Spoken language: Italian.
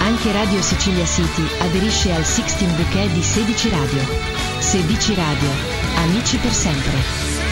Anche Radio Sicilia City aderisce al 16 Bouquet di 16 Radio. 16 Radio. Amici per sempre.